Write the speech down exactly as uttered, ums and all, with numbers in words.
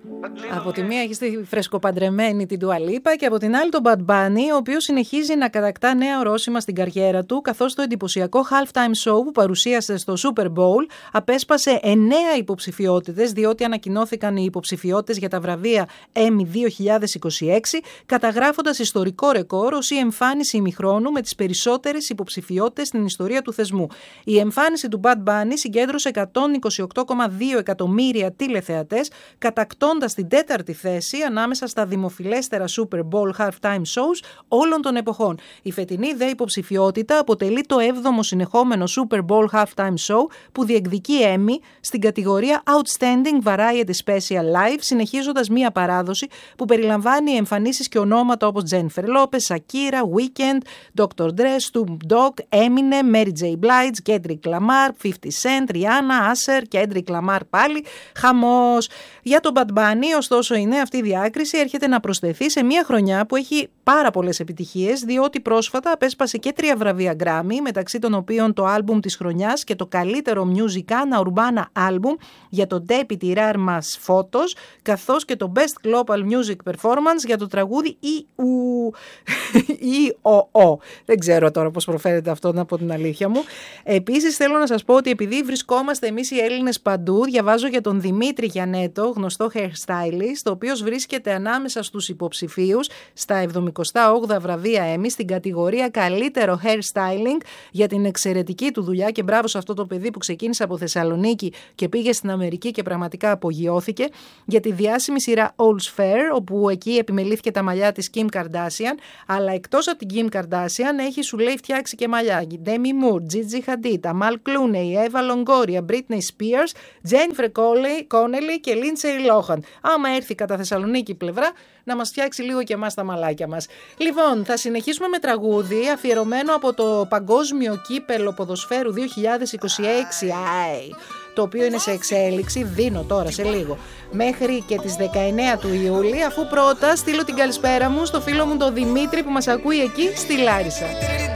Από τη μία έχει τη φρεσκοπαντρεμένη την Dua Lipa και από την άλλη τον Bad Bunny, ο οποίος συνεχίζει να κατακτά νέα ορόσημα στην καριέρα του, καθώς το εντυπωσιακό halftime show που παρουσίασε στο Super Bowl απέσπασε εννέα υποψηφιότητες, διότι ανακοινώθηκαν οι υποψηφιότητες για τα βραβεία Emmy δύο χιλιάδες είκοσι έξι, καταγράφοντας ιστορικό ρεκόρ ως η εμφάνιση ημιχρόνου με τις περισσότερες υποψηφιότητες στην ιστορία του θεσμού. Η εμφάνιση του Bad Bunny συγκέντρωσε εκατόν είκοσι οκτώ κόμμα δύο εκατομμύρια τηλεθεατές, κατακτώντας την τέταρτη θέση ανάμεσα στα δημοφιλέστερα Super Bowl halftime shows όλων των εποχών. Η φετινή δε υποψηφιότητα αποτελεί το έβδομο συνεχόμενο Super Bowl halftime show που διεκδικεί Emmy στην κατηγορία Outstanding Variety Special Live, συνεχίζοντας μία παράδοση που περιλαμβάνει εμφανίσεις και ονόματα όπως Jennifer Lopez, Shakira, Weeknd, ντόκτορ Dre, Snoop Dogg, Eminem, Mary J. Blige, Kendrick Lamar, fifty Cent, Rihanna, Usher, Kendrick Lamar πάλι. Χαμός. Για τον Bad Bunny, ωστόσο, είναι αυτή η διάκριση έρχεται να προσθεθεί σε μια χρονιά που έχει πάρα πολλές επιτυχίες, διότι πρόσφατα απέσπασε και τρία βραβεία Grammy, μεταξύ των οποίων το άλμπουμ της χρονιάς και το καλύτερο Musicana Urbana Album για το Deputy Rare Mass Photos, καθώς και το Best Global Music Performance για το τραγούδι ι ο ο. Δεν ξέρω τώρα πώς προφέρεται αυτό, να πω την αλήθεια μου. Επίσης θέλω να σας πω ότι επειδή βρισκόμαστε εμείς οι Έλληνες παντού, διαβάζω για τον Δημήτρη Γιαννέτο, γνωστό hairstylist, ο οποίος βρίσκεται ανάμεσα στους υποψηφίους στα εβδομηκοστά όγδοα βραβεία Emmy στην κατηγορία καλύτερο hairstyling για την εξαιρετική του δουλειά, και μπράβο σε αυτό το παιδί που ξεκίνησε από Θεσσαλονίκη και πήγε στην Αμερική και πραγματικά απογειώθηκε, για τη διάσημη σειρά All's Fair, όπου εκεί επιμελήθηκε τα μαλλιά της Kim Kardashian, αλλά εκτός από την Kim Kardashian έχει, σου λέει, φτιάξει και μαλλιά Demi Moore, Gigi Hadid, Amal Clooney, Eva Longoria, Britney Spears, Jennifer Connelly και Lindsay Lohan. Άμα έρθει κατά Θεσσαλονίκη πλευρά, να μας φτιάξει λίγο και εμάς τα μαλάκια μας. Λοιπόν, θα συνεχίσουμε με τραγούδι αφιερωμένο από το Παγκόσμιο Κύπελο Ποδοσφαίρου δύο χιλιάδες είκοσι έξι, Άι, το οποίο είναι σε εξέλιξη, δίνω τώρα σε λίγο, μέχρι και τις δεκαεννέα του Ιούλη, αφού πρώτα στείλω την καλησπέρα μου στο φίλο μου τον Δημήτρη που μας ακούει εκεί στη Λάρισα.